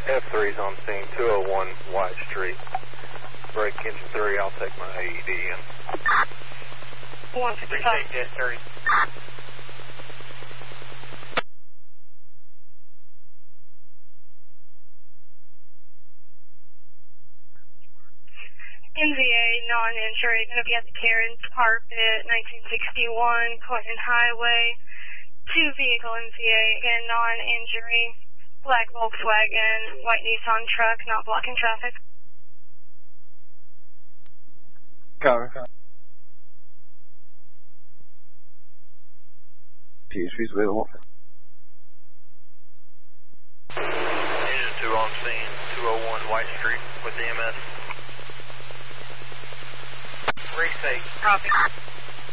F3's on scene, 201 White Street. Break engine 3, I'll take my AED in. 155. F3. NVA, non-injury, going to be at the Karen's Carpet, 1961, Clinton Highway. 2 vehicle NVA, again, non-injury. Black Volkswagen, white Nissan truck, not blocking traffic. Cover. PHP's available. Engine 2 on scene, 201 White Street with EMS. Race 8. Copy.